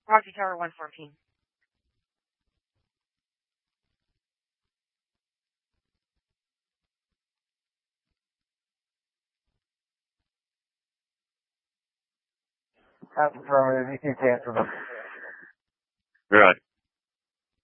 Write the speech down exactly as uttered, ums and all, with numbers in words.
Roxy Tower one fourteen. That's affirmative. You can cancel them. Right.